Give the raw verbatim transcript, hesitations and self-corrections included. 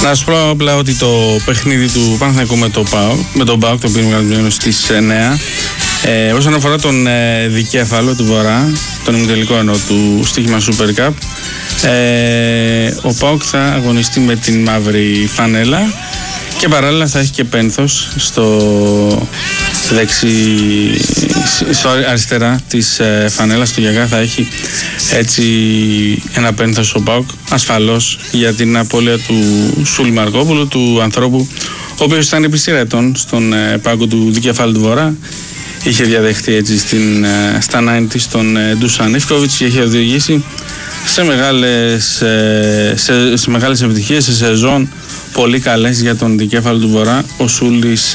Να σου πω απλά ότι το παιχνίδι του Παναθηναϊκού με, το ΠΑΟΚ, με τον ΠΑΟΚ, το οποίο είναι γραμμένο στις εννέα, ε, όσον αφορά τον ε, δικέφαλο του Βορρά, τον ημιτελικό εννοώ του στοίχημα Super Cup, ε, ο ΠΑΟΚ θα αγωνιστεί με την μαύρη φανέλα και παράλληλα θα έχει και πένθος στο δεξί, στο αριστερά της ε, φανέλας του Γιαγά, θα έχει έτσι ένα πένθος ο ΠΑΟΚ, ασφαλώς για την απώλεια του Σούλη Μαρκόπουλου, του ανθρώπου ο οποίος ήταν επί σειρά ετών στον ε, πάγκο του δικεφάλου του Βορρά. Είχε διαδεχτεί έτσι στην, ε, στα ενενήντα στον ε, Ντούσαν Ιφκοβιτς και είχε οδηγήσει σε μεγάλες, ε, σε, σε μεγάλες επιτυχίες, σε σεζόν πολύ καλές για τον δικέφαλο του Βορρά. Ο Σούλης